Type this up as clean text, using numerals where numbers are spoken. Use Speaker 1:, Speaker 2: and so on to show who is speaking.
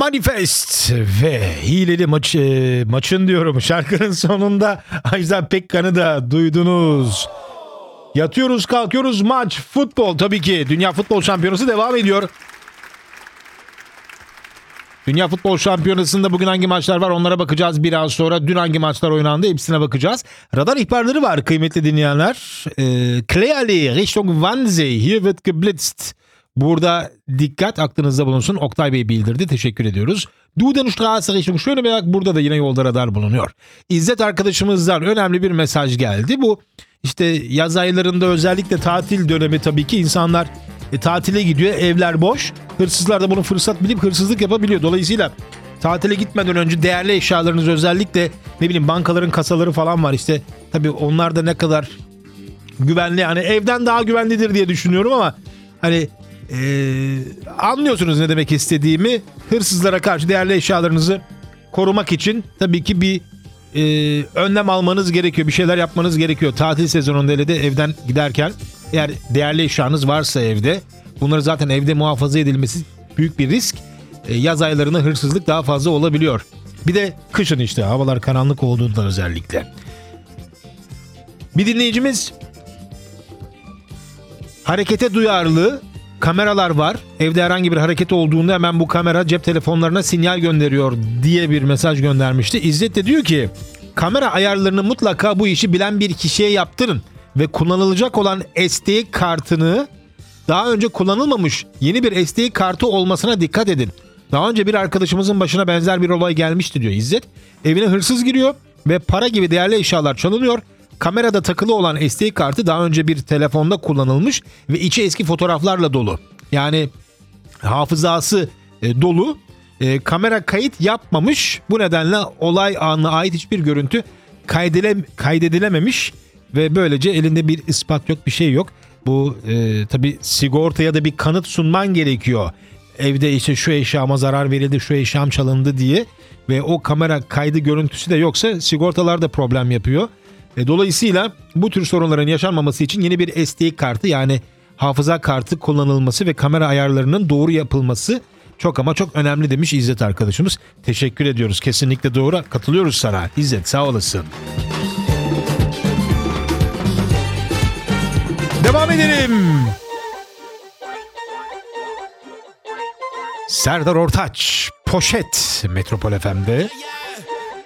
Speaker 1: Manifest ve hileli maçın diyorum şarkının sonunda Ajda Pekkan'ı da duydunuz. Yatıyoruz kalkıyoruz maç futbol tabii ki Dünya Futbol Şampiyonası devam ediyor. Dünya Futbol Şampiyonası'nda bugün hangi maçlar var onlara bakacağız biraz sonra. Dün hangi maçlar oynandı hepsine bakacağız. Radar ihbarları var kıymetli dinleyenler. Clearly Richtung Wannsee hier wird geblitzt. Burada dikkat aklınızda bulunsun. Oktay Bey bildirdi. Teşekkür ediyoruz. Dudenstraße Richtung Schöneberg burada da yine yolda radar bulunuyor. İzzet arkadaşımızdan önemli bir mesaj geldi. Bu işte yaz aylarında özellikle tatil dönemi tabii ki insanlar tatile gidiyor. Evler boş. Hırsızlar da bunu fırsat bilip hırsızlık yapabiliyor. Dolayısıyla tatile gitmeden önce değerli eşyalarınız özellikle ne bileyim bankaların kasaları falan var işte. Tabii onlar da ne kadar güvenli hani evden daha güvenlidir diye düşünüyorum ama hani anlıyorsunuz ne demek istediğimi. Hırsızlara karşı değerli eşyalarınızı korumak için tabii ki bir önlem almanız gerekiyor. Bir şeyler yapmanız gerekiyor. Tatil sezonunda hele de evden giderken eğer değerli eşyanız varsa evde bunları zaten evde muhafaza edilmesi büyük bir risk. Yaz aylarında hırsızlık daha fazla olabiliyor. Bir de kışın işte havalar karanlık olduğunda özellikle. Bir dinleyicimiz harekete duyarlı kameralar var. Evde herhangi bir hareket olduğunda hemen bu kamera cep telefonlarına sinyal gönderiyor diye bir mesaj göndermişti. İzzet de diyor ki kamera ayarlarını mutlaka bu işi bilen bir kişiye yaptırın ve kullanılacak olan SD kartını daha önce kullanılmamış yeni bir SD kartı olmasına dikkat edin. Daha önce bir arkadaşımızın başına benzer bir olay gelmişti diyor İzzet. Evine hırsız giriyor ve para gibi değerli eşyalar çalınıyor. Kamerada takılı olan SD kartı daha önce bir telefonda kullanılmış ve içi eski fotoğraflarla dolu. Yani hafızası dolu. Kamera kayıt yapmamış. Bu nedenle olay anına ait hiçbir görüntü kaydedilememiş ve böylece elinde bir ispat yok, bir şey yok. Bu tabii sigortaya da bir kanıt sunman gerekiyor. Evde işte şu eşyama zarar verildi, şu eşyam çalındı diye ve o kamera kaydı görüntüsü de yoksa sigortalar da problem yapıyor. Dolayısıyla bu tür sorunların yaşanmaması için yeni bir SD kartı yani hafıza kartı kullanılması ve kamera ayarlarının doğru yapılması çok ama çok önemli demiş İzzet arkadaşımız. Teşekkür ediyoruz. Kesinlikle doğru. Katılıyoruz sana. İzzet sağ olasın. Devam edelim. Serdar Ortaç, Poşet Metropol FM'de.